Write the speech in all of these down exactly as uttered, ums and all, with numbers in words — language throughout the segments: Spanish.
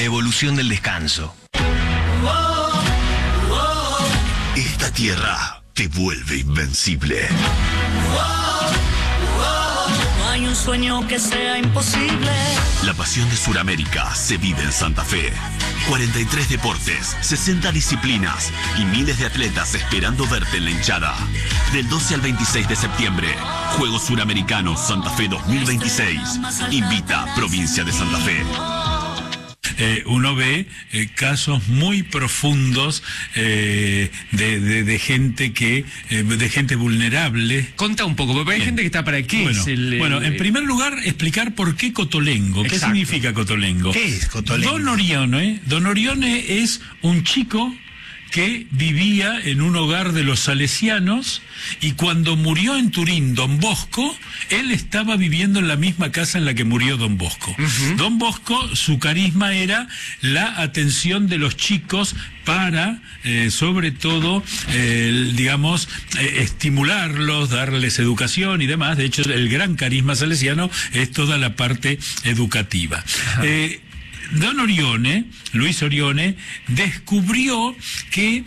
evolución del descanso. Esta tierra te vuelve invencible. No hay un sueño que sea imposible. La pasión de Sudamérica se vive en Santa Fe. cuarenta y tres deportes, sesenta disciplinas y miles de atletas esperando verte en la hinchada. Del doce al veintiséis de septiembre, Juegos Suramericanos Santa Fe dos mil veintiséis. Invita Provincia de Santa Fe. Eh, uno ve eh, casos muy profundos eh, de, de, de gente que eh, de gente vulnerable. Conta un poco, porque hay Bien. gente que está para qué Bueno, es el, bueno, en el- primer lugar, explicar por qué Cotolengo. ¿Qué Exacto. significa Cotolengo? ¿Qué es Cotolengo? Don Orione, Don Orione es un chico que vivía en un hogar de los salesianos y cuando murió en Turín Don Bosco, él estaba viviendo en la misma casa en la que murió Don Bosco. Uh-huh. Don Bosco, su carisma era la atención de los chicos para, eh, sobre todo, eh, digamos, eh, estimularlos, darles educación y demás. De hecho, el gran carisma salesiano es toda la parte educativa. Eh, Don Orione, Luis Orione, descubrió que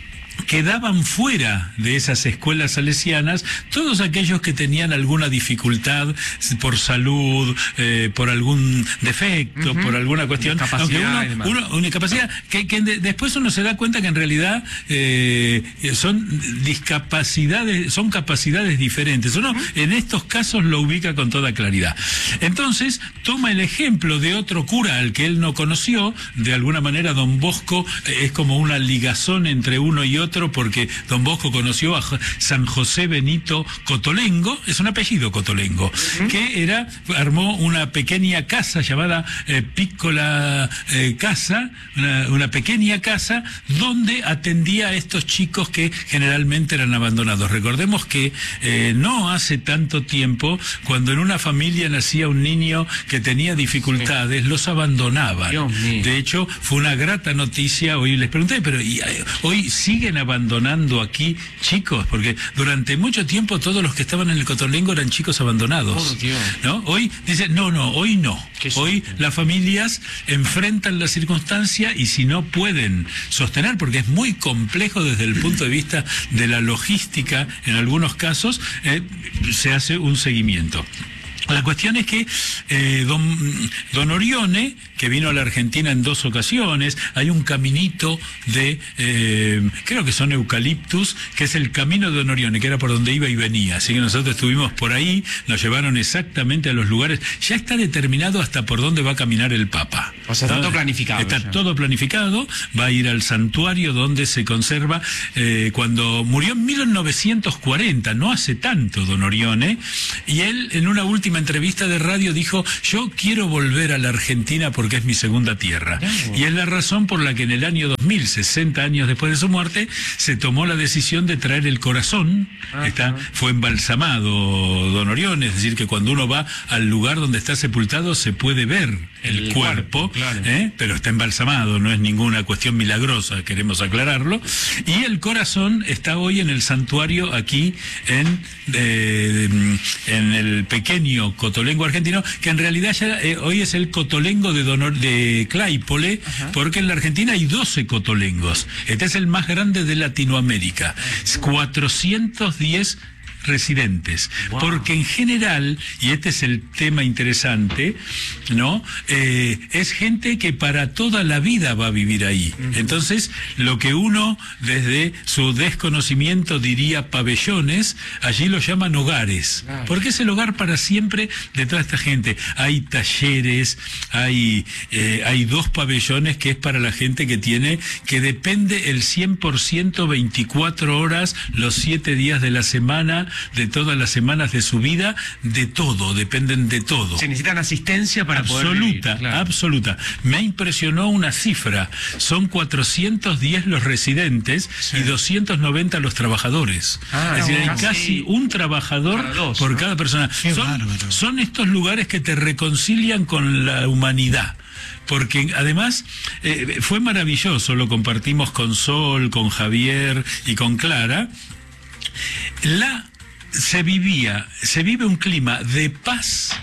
quedaban fuera de esas escuelas salesianas todos aquellos que tenían alguna dificultad por salud, eh, por algún defecto, uh-huh. por alguna cuestión, aunque uno, uno, una incapacidad, que, que de, después uno se da cuenta que en realidad eh, son discapacidades, son capacidades diferentes. Uno uh-huh. en estos casos lo ubica con toda claridad. Entonces toma el ejemplo de otro cura al que él no conoció. De alguna manera Don Bosco eh, es como una ligazón entre uno y otro, porque Don Bosco conoció a San José Benito Cotolengo, es un apellido Cotolengo, uh-huh. que era, armó una pequeña casa llamada eh, Piccola eh, Casa, una, una pequeña casa donde atendía a estos chicos que generalmente eran abandonados. Recordemos que eh, no hace tanto tiempo, cuando en una familia nacía un niño que tenía dificultades, los abandonaban. De hecho, fue una grata noticia, hoy les pregunté, pero ¿y, eh, hoy siguen abandonando aquí chicos? Porque durante mucho tiempo todos los que estaban en el Cotolengo eran chicos abandonados, ¿no? Hoy dicen, no, no, hoy no. Hoy las familias enfrentan la circunstancia y si no pueden sostener, porque es muy complejo desde el punto de vista de la logística, en algunos casos, eh, se hace un seguimiento. La cuestión es que eh, don, don Orione, que vino a la Argentina en dos ocasiones, hay un caminito de, eh, creo que son eucaliptus, que es el camino de Don Orione, que era por donde iba y venía. Así que nosotros estuvimos por ahí, nos llevaron exactamente a los lugares. Ya está determinado hasta por dónde va a caminar el Papa. O sea, está todo planificado. Está ya. todo planificado, va a ir al santuario donde se conserva, eh, cuando murió en mil novecientos cuarenta, no hace tanto Don Orione, y él en una última entrevista de radio dijo, yo quiero volver a la Argentina porque es mi segunda tierra. Oh. Y es la razón por la que en el año dos mil, sesenta años después de su muerte, se tomó la decisión de traer el corazón. Ah, está, fue embalsamado Don Orione, es decir, que cuando uno va al lugar donde está sepultado se puede ver el, el cuerpo, cuerpo claro. ¿eh? Pero está embalsamado, no es ninguna cuestión milagrosa, queremos aclararlo. Y el corazón está hoy en el santuario aquí en, eh, en el pequeño Cotolengo argentino, que en realidad ya eh, hoy es el Cotolengo de, Donor, de Claypole, ajá. porque en la Argentina hay doce Cotolengos. Este es el más grande de Latinoamérica. cuatrocientos diez residentes, wow. porque en general, y este es el tema interesante, ¿no? Eh, es gente que para toda la vida va a vivir ahí. Uh-huh. Entonces, lo que uno, desde su desconocimiento, diría pabellones, allí lo llaman hogares, claro. porque es el hogar para siempre de toda esta gente. Hay talleres, hay, eh, hay dos pabellones que es para la gente que tiene, que depende el cien por ciento, veinticuatro horas, los siete días de la semana, de todas las semanas de su vida, de todo, dependen de todo. Se necesitan asistencia para absoluta, poder vivir, claro. absoluta. Me impresionó una cifra, son cuatrocientos diez los residentes sí. y doscientos noventa los trabajadores. Ah, es decir, no, hay casi, casi un trabajador dos, por ¿no? cada persona. Son, son estos lugares que te reconcilian con la humanidad. Porque además eh, fue maravilloso, lo compartimos con Sol, con Javier y con Clara. La se vivía, se vive un clima de paz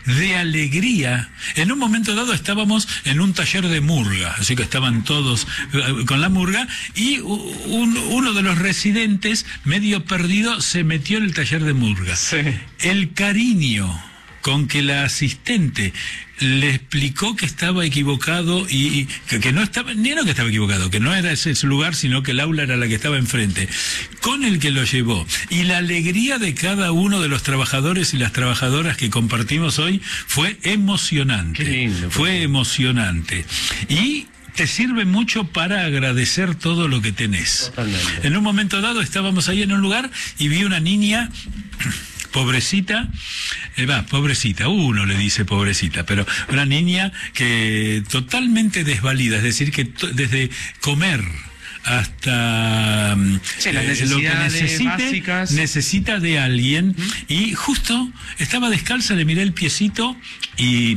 de alegría. En un momento dado estábamos en un taller de murga, así que estaban todos eh, con la murga, y un, uno de los residentes, medio perdido, se metió en el taller de murga. Sí. El cariño con que la asistente le explicó que estaba equivocado y, y que, que no estaba, ni no que estaba equivocado, que no era ese, ese lugar, sino que el aula era la que estaba enfrente, con el que lo llevó, y la alegría de cada uno de los trabajadores y las trabajadoras que compartimos hoy fue emocionante. Qué lindo, fue emocionante. Y te sirve mucho para agradecer todo lo que tenés. Totalmente. En un momento dado estábamos ahí en un lugar y vi una niña pobrecita, eh, va, pobrecita, uno le dice pobrecita, pero una niña que totalmente desvalida, es decir, que to- desde comer hasta Sí, las eh, lo que necesidades necesite, básicas. necesita de alguien, y justo estaba descalza, le miré el piecito y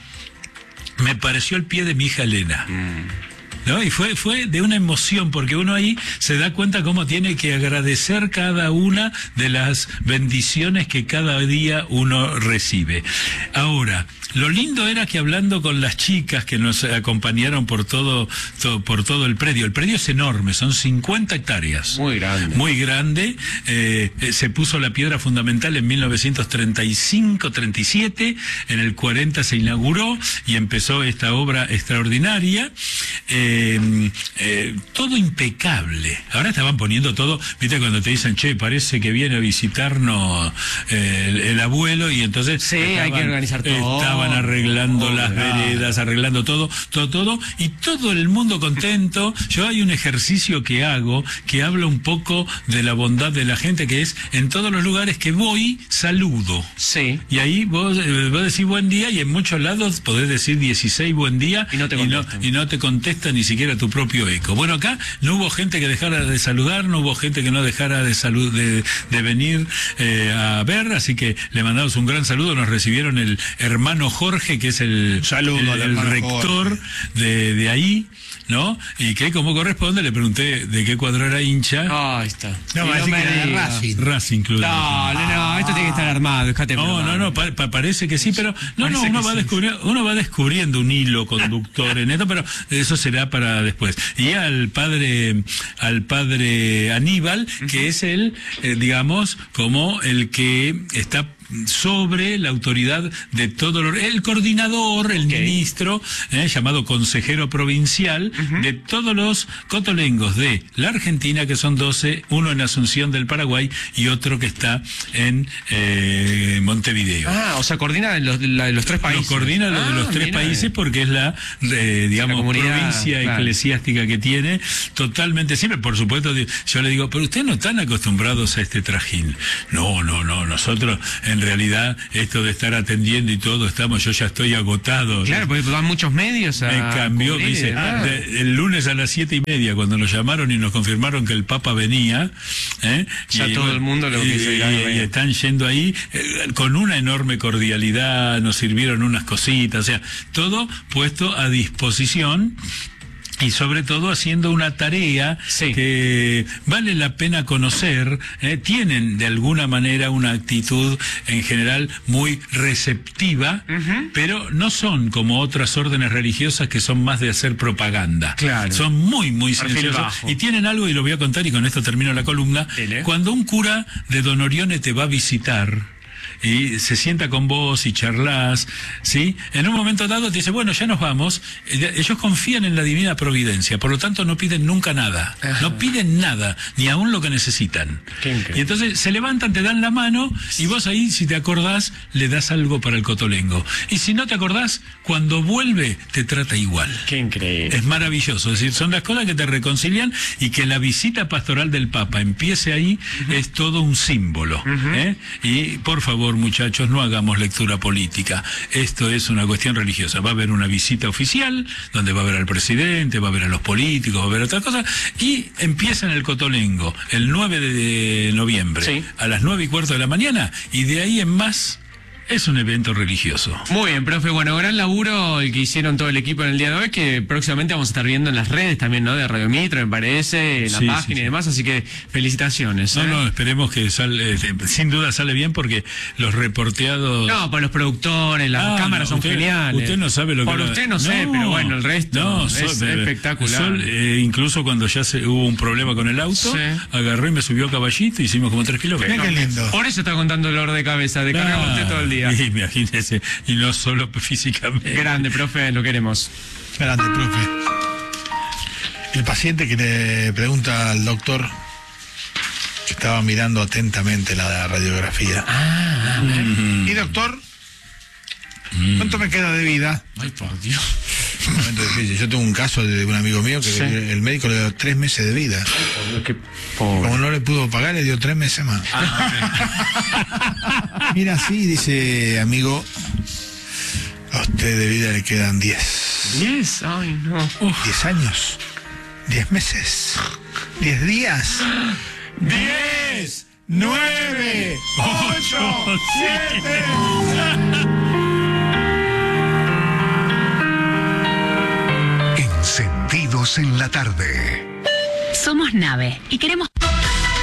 me pareció el pie de mi hija Elena. ¿No? Y fue, fue de una emoción, porque uno ahí se da cuenta cómo tiene que agradecer cada una de las bendiciones que cada día uno recibe. Ahora, lo lindo era que hablando con las chicas que nos acompañaron por todo, todo por todo el predio, el predio es enorme, son cincuenta hectáreas. Muy grande. Muy grande. Eh, eh, se puso la piedra fundamental en mil novecientos treinta y cinco treinta y siete, en el cuarenta se inauguró y empezó esta obra extraordinaria. Eh, eh, todo impecable. Ahora estaban poniendo todo, viste, cuando te dicen, che, parece que viene a visitarnos eh, el, el abuelo, y entonces Sí, hay que organizar todo. estaban arreglando Oh, las claro. veredas, arreglando todo, todo, todo, y todo el mundo contento. Yo hay un ejercicio que hago que habla un poco de la bondad de la gente, que es en todos los lugares que voy, saludo. Sí. Y ahí vos, eh, vos decís buen día, y en muchos lados podés decir dieciséis buen día Y no te y no, contestan. y no te contesta ni siquiera tu propio eco. Bueno, acá no hubo gente que dejara de saludar, no hubo gente que no dejara de salud de, de venir eh, a ver, así que le mandamos un gran saludo. Nos recibieron el hermano Jorge, que es el, Saludo el, al el hermano rector de, de ahí, ¿no? Y que como corresponde le pregunté de qué cuadro era hincha. Ahí está. No, Y parece me que era de digas. Racing. Racing Club. No, no, no, esto tiene que estar armado, déjate No, bromar. no, no, pa- pa- parece que sí, pero no, no, Parece uno que va, sí. descubriendo, uno va descubriendo un hilo conductor en esto, pero eso será para después. Y al padre, al padre Aníbal, que es el, eh, digamos, como el que está sobre la autoridad de todo lo, el coordinador, el Ok. ministro, eh, llamado consejero provincial, de todos los cotolengos de la Argentina, que son doce, uno en Asunción del Paraguay y otro que está en eh, Montevideo. Ah, o sea, coordina los, la- los tres países. Lo coordina lo de Ah, los tres mira. países, porque es la, eh, digamos, La comunidad, provincia claro. eclesiástica que tiene, totalmente siempre. Por supuesto, di- yo le digo, pero ustedes no están acostumbrados a este trajín. No, no, no, nosotros en realidad esto de estar atendiendo y todo, estamos, yo ya estoy agotado. Claro, porque van muchos medios a Me cambió, cubrir me y dice, demás. de- el lunes a las siete y media, cuando nos llamaron y nos confirmaron que el Papa venía, ¿eh? Ya Y, todo bueno, el mundo lo y, quiso ir a ver. y- y están yendo ahí eh, con una enorme cordialidad, nos sirvieron unas cositas, o sea, todo puesto a disposición. Y sobre todo haciendo una tarea Sí. que vale la pena conocer, eh, tienen de alguna manera una actitud en general muy receptiva, pero no son como otras órdenes religiosas que son más de hacer propaganda. Claro. Son muy, muy Perfil silenciosos. bajo. Y tienen algo, y lo voy a contar y con esto termino la columna. Dele. Cuando un cura de Don Orione te va a visitar, y se sienta con vos y charlas, ¿sí? En un momento dado te dice, bueno, ya nos vamos. Eh, Ellos confían en la divina providencia, por lo tanto no piden nunca nada. No piden nada, ni aún lo que necesitan. Qué increíble. Y entonces se levantan, te dan la mano, y vos ahí, si te acordás, le das algo para el cotolengo. Y si no te acordás, cuando vuelve, te trata igual. Qué increíble. Es maravilloso, es decir, son las cosas que te reconcilian, y que la visita pastoral del Papa empiece ahí es todo un símbolo. ¿eh? Y por favor, muchachos, no hagamos lectura política. Esto es una cuestión religiosa. Va a haber una visita oficial donde va a haber al presidente, va a haber a los políticos, va a haber otras cosas, y empieza en el Cotolengo el nueve de noviembre Sí. a las nueve y cuarto de la mañana, y de ahí en más Es un evento religioso. Muy bien, profe. Bueno, gran laburo el que hicieron todo el equipo en el día de hoy, que próximamente vamos a estar viendo en las redes también, ¿no? De Radio Mitra, me parece, en la Sí, página sí, sí. y demás, así que felicitaciones. No, ¿eh? no, esperemos que sale, eh, sin duda sale bien porque los reporteados... No, para los productores, las Ah, cámaras no, son usted- geniales. Usted no sabe lo que... Por era- usted no sé, pero bueno, el resto no, es Sol, eh, espectacular. Sol, eh, incluso cuando ya se, hubo un problema con el auto, Sí. agarró y me subió a caballito y hicimos como tres kilómetros. Mira qué lindo. Por eso está contando el dolor de cabeza, de cargar usted todo el día. Imagínese, y no solo físicamente. Grande, profe, lo queremos. Grande, profe. El paciente que le pregunta al doctor, que estaba mirando atentamente la radiografía. Ah, Y doctor, ¿cuánto me queda de vida? ay, por Dios. Un momento difícil. Yo tengo un caso de un amigo mío que Sí. el médico le dio tres meses de vida. Por Dios, qué pobre. Como no le pudo pagar, le dio tres meses más. Mira, sí, dice amigo, a usted de vida le quedan diez. Diez, ay, no. Diez años, diez meses, diez días. ¡Diez! ¡Nueve! ¡Ocho! ¡Siete! Encendidos en la tarde. Somos Nave y queremos